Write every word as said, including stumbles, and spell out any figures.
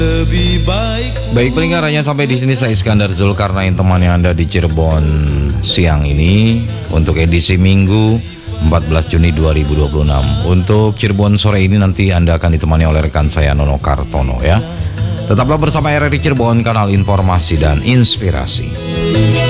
Lebih baik. Baik pendengar, hanya sampai di sini saya Iskandar Zulkarnain temani Anda di Cirebon siang ini untuk edisi Minggu empat belas Juni dua ribu dua puluh enam. Untuk Cirebon sore ini nanti Anda akan ditemani oleh rekan saya Nono Kartono ya. Tetaplah bersama R R I Cirebon, kanal informasi dan inspirasi.